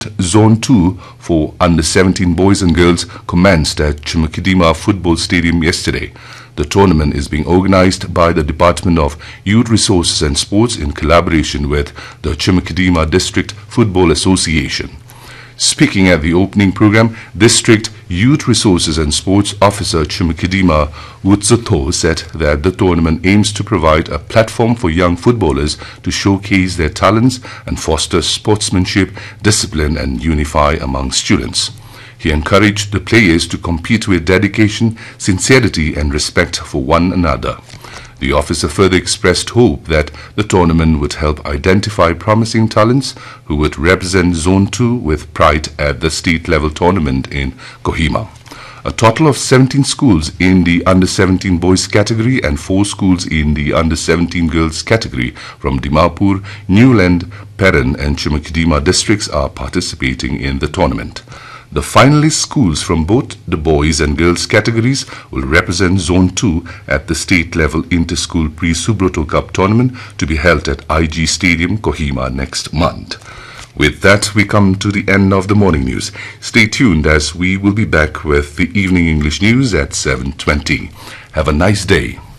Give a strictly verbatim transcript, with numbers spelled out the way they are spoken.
Zone two for under seventeen boys and girls commenced at Chumukidima Football Stadium yesterday. The tournament is being organized by the Department of Youth Resources and Sports in collaboration with the Chumukidima District Football Association. Speaking at the opening program, District Youth Resources and Sports Officer Chumukidima Wutsuto said that the tournament aims to provide a platform for young footballers to showcase their talents and foster sportsmanship, discipline and unify among students. He encouraged the players to compete with dedication, sincerity and respect for one another. The officer further expressed hope that the tournament would help identify promising talents who would represent Zone two with pride at the state-level tournament in Kohima. A total of seventeen schools in the under seventeen boys category and four schools in the under seventeen girls category from Dimapur, Newland, Peran and Chumukidima districts are participating in the tournament. The finalist schools from both the boys and girls categories will represent Zone two at the state-level inter-school pre-Subroto Cup tournament to be held at I G Stadium, Kohima next month. With that, we come to the end of the morning news. Stay tuned as we will be back with the evening English news at seven twenty. Have a nice day.